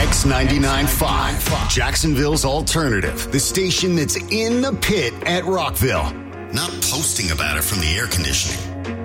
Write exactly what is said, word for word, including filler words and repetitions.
X ninety-nine point five, Jacksonville's alternative. The station that's in the pit at Rockville. Not posting about it from the air conditioning.